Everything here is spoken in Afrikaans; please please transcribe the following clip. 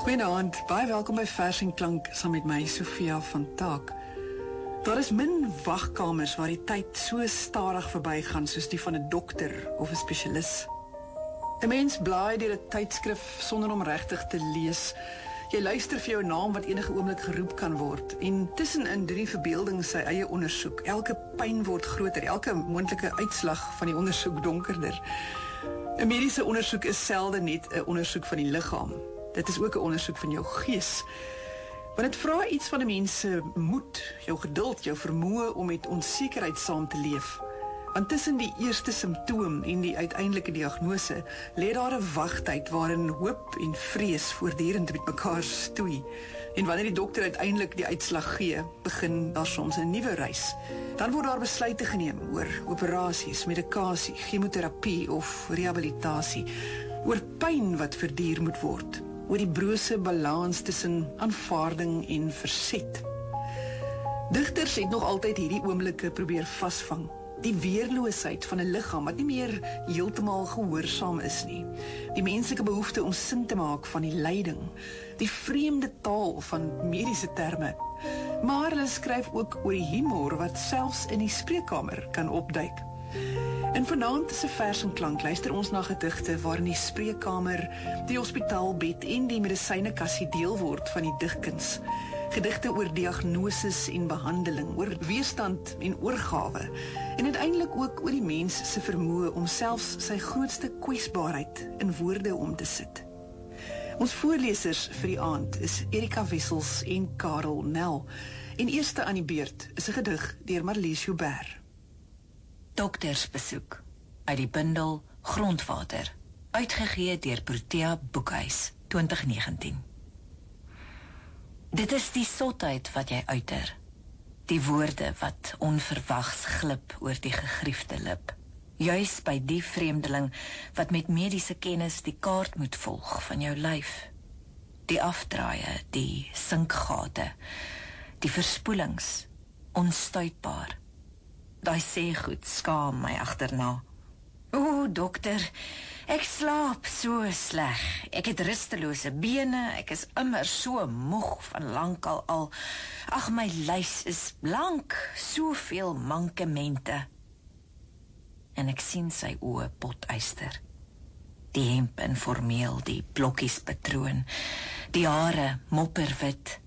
Goeienaand, baie welkom by Vers en Klank saam met my, Sofia van Taak. Daar is min wagkamers waar die tyd so stadig verbygaan soos die van 'n dokter of 'n spesialis. 'n Mens blaai deur 'n tydskrif sonder om regtig te lees. Jy luister vir jou naam wat enige oomblik geroep kan word en tussenin doen die verbeelding sy eie ondersoek. Elke pyn word groter, elke moontlike uitslag van die ondersoek donkerder. 'n Mediese ondersoek is selde net 'n ondersoek van die liggaam. Dit is ook 'n ondersoek van jou gees. Want dit vra iets van 'n mens se moed, jou geduld, jou vermoë om met onsekerheid saam te leef. Want tussen die eerste simptoom en die uiteindelike diagnose lê daar 'n wagtyd waarin hoop en vrees voortdurend met mekaar stoei. En wanneer die dokter uiteindelik die uitslag gee, begin daar soms 'n nuwe reis. Dan word daar besluite geneem oor operasies, medikasie, chemoterapie of rehabilitasie, oor pyn wat verduur moet word, oor die brose balans tussen aanvaarding en verset. Digters het nog altyd hierdie oomblikke probeer vasvang. Die weerloosheid van 'n liggaam wat nie meer heeltemal gehoorsaam is nie. Die menslike behoefte om sin te maak van die lyding. Die vreemde taal van mediese terme. Maar hulle skryf ook oor die humor wat selfs in die spreekkamer kan opduik. In vanaand se Vers en Klank luister ons na gedigte waarin die spreekkamer, die hospitaalbed en die medisynekassie deel word van die digkuns. Gedigte oor diagnoses en behandeling, oor weerstand en oorgawe en uiteindelik ook oor die mens se vermoë om selfs sy grootste kwesbaarheid in woorde om te sit. Ons voorlesers vir die aand is Erika Wessels en Karel Nel. En eerste aan die beurt is 'n gedig deur Marlies Joubert. Doktersbesoek uit die bundel Grondwater, uitgegee deur Protea Boekhuis 2019. Dit is die sotheid wat jy uiter, die woorde wat onverwags glip oor die gegriefde lip, juis by die vreemdeling wat met mediese kennis die kaart moet volg van jou lyf, die afdraaie, die sinkgate, die verspoelings, onstuitbaar. Daai sê goed skaam my agterna. O, dokter, ek slaap so sleg. Ek het rustelose bene, ek is immer so moeg van lankal al. Ag, my lys is blank, soveel mankemente. En ek sien sy oë potyster. Die hemp informeel, die blokkies patroon, die hare mopperwit,